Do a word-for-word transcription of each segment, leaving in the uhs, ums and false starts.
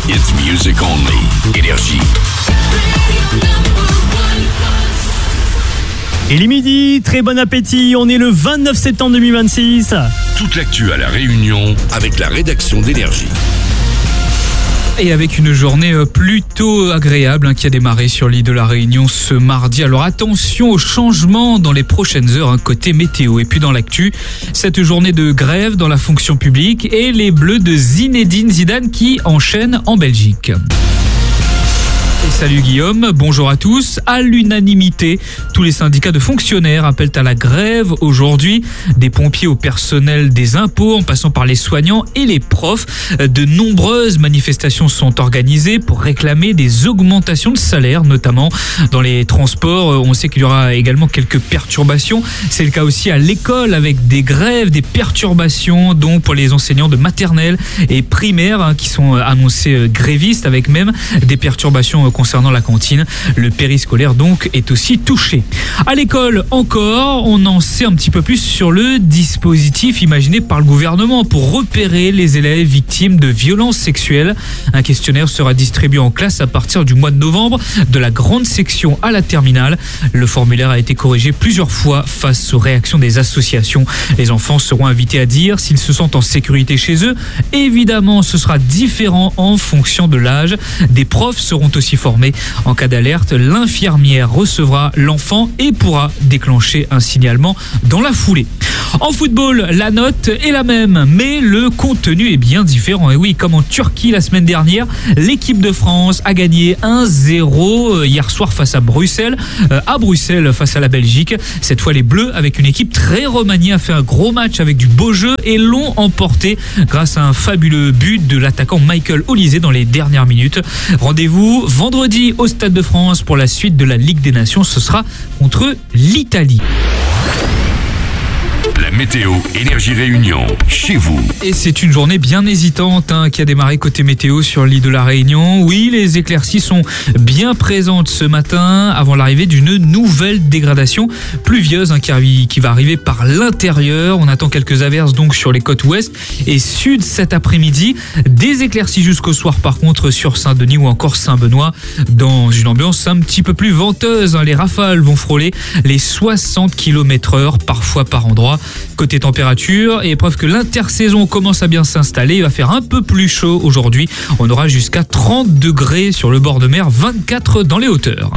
It's music only. Énergie. Il est midi, très bon appétit, on est le vingt-neuf septembre deux mille vingt-six. Toute l'actu à La Réunion avec la rédaction d'Énergie. Et avec une journée plutôt agréable hein, qui a démarré sur l'île de la Réunion ce mardi. Alors attention aux changements dans les prochaines heures hein, côté météo. Et puis dans l'actu, cette journée de grève dans la fonction publique et les Bleus de Zinedine Zidane qui enchaînent en Belgique. Et salut Guillaume, bonjour à tous. À l'unanimité, tous les syndicats de fonctionnaires appellent à la grève aujourd'hui. Des pompiers au personnel des impôts, en passant par les soignants et les profs. De nombreuses manifestations sont organisées pour réclamer des augmentations de salaire, notamment dans les transports. On sait qu'il y aura également quelques perturbations. C'est le cas aussi à l'école avec des grèves, des perturbations, dont pour les enseignants de maternelle et primaire hein, qui sont annoncés grévistes, avec même des perturbations concernant la cantine. Le périscolaire donc est aussi touché. À l'école encore, on en sait un petit peu plus sur le dispositif imaginé par le gouvernement pour repérer les élèves victimes de violences sexuelles. Un questionnaire sera distribué en classe à partir du mois de novembre, de la grande section à la terminale. Le formulaire a été corrigé plusieurs fois face aux réactions des associations. Les enfants seront invités à dire s'ils se sentent en sécurité chez eux. Évidemment, ce sera différent en fonction de l'âge. Des profs seront aussi formés. En cas d'alerte, l'infirmière recevra l'enfant et pourra déclencher un signalement dans la foulée. En football, la note est la même, mais le contenu est bien différent. Et oui, comme en Turquie la semaine dernière, l'équipe de France a gagné un zéro hier soir face à Bruxelles, euh, à Bruxelles face à la Belgique. Cette fois, les Bleus, avec une équipe très remaniée, a fait un gros match avec du beau jeu et l'ont emporté grâce à un fabuleux but de l'attaquant Michael Olise dans les dernières minutes. Rendez-vous vendredi au Stade de France pour la suite de la Ligue des Nations. Ce sera contre l'Italie. La météo Énergie Réunion, chez vous. Et c'est une journée bien hésitante hein, qui a démarré côté météo sur l'île de la Réunion. Oui, les éclaircies sont bien présentes ce matin avant l'arrivée d'une nouvelle dégradation pluvieuse hein, qui, qui va arriver par l'intérieur. On attend quelques averses donc sur les côtes ouest et sud cet après-midi. Des éclaircies jusqu'au soir par contre sur Saint-Denis ou encore Saint-Benoît dans une ambiance un petit peu plus venteuse. Hein. Les rafales vont frôler les soixante kilomètres heure parfois par endroit. Côté température, et preuve que l'intersaison commence à bien s'installer, il va faire un peu plus chaud aujourd'hui. On aura jusqu'à trente degrés sur le bord de mer, vingt-quatre dans les hauteurs.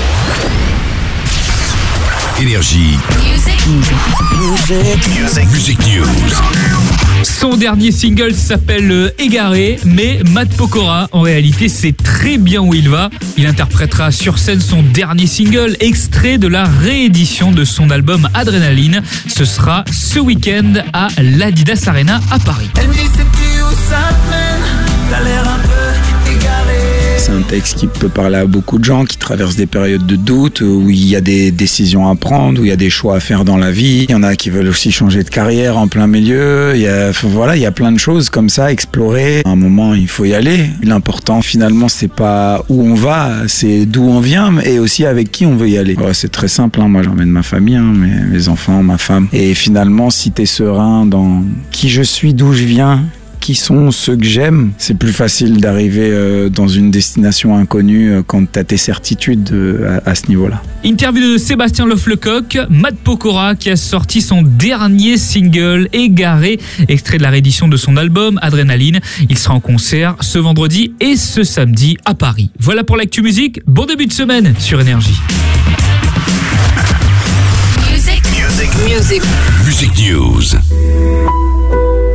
Énergie. Music. Music. Music News. Son dernier single s'appelle Égaré, mais Matt Pokora, en réalité, sait très bien où il va. Il interprétera sur scène son dernier single, extrait de la réédition de son album Adrénaline. Ce sera ce week-end à l'Adidas Arena à Paris. Elle me dit c'est tu où ça te mène, t'as l'air un peu égaré. C'est un texte qui peut parler à beaucoup de gens qui traversent des périodes de doute, où il y a des décisions à prendre, où il y a des choix à faire dans la vie. Il y en a qui veulent aussi changer de carrière en plein milieu. Il y a, voilà, il y a plein de choses comme ça à explorer. À un moment, il faut y aller. L'important, finalement, c'est pas où on va, c'est d'où on vient et aussi avec qui on veut y aller. Ouais, c'est très simple. Hein. Moi, j'emmène ma famille, hein, mes, mes enfants, ma femme. Et finalement, si t'es serein dans qui je suis, d'où je viens, qui sont ceux que j'aime, c'est plus facile d'arriver euh, dans une destination inconnue euh, quand tu as tes certitudes euh, à, à ce niveau-là. Interview de Sébastien Loefflecoq, Matt Pokora qui a sorti son dernier single Égaré, extrait de la réédition de son album Adrénaline. Il sera en concert ce vendredi et ce samedi à Paris. Voilà pour l'actu musique, bon début de semaine sur Énergie. Music. Music. Music. Music News.